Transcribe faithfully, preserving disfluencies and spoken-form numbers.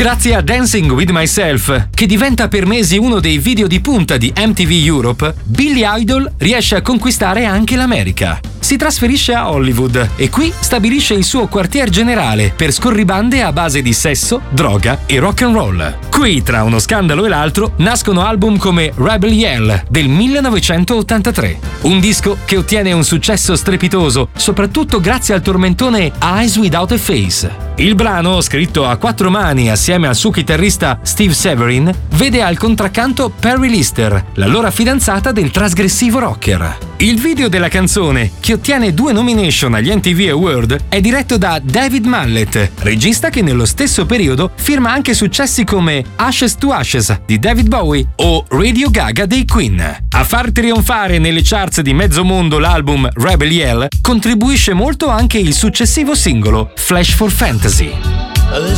Grazie a Dancing with Myself, che diventa per mesi uno dei video di punta di M T V Europe, Billy Idol riesce a conquistare anche l'America. Si trasferisce a Hollywood e qui stabilisce il suo quartier generale per scorribande a base di sesso, droga e rock and roll. Qui, tra uno scandalo e l'altro, nascono album come Rebel Yell del millenovecentottantatré, un disco che ottiene un successo strepitoso, soprattutto grazie al tormentone Eyes Without a Face. Il brano, scritto a quattro mani assieme al suo chitarrista Steve Severin, vede al contraccanto Perry Lister, l'allora fidanzata del trasgressivo rocker. Il video della canzone, che ottiene due nomination agli M T V Award, è diretto da David Mallet, regista che nello stesso periodo firma anche successi come Ashes to Ashes di David Bowie o Radio Gaga dei Queen. A far trionfare nelle charts di mezzo mondo l'album Rebel Yell contribuisce molto anche il successivo singolo Flash for Fantasy.